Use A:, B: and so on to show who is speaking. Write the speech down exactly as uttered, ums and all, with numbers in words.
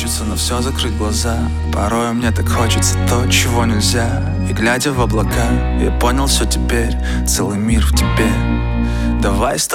A: Хочется на все закрыть глаза. Порой мне так хочется то, чего нельзя. И глядя в облака, я понял все теперь. Целый мир в тебе. Давай с тобой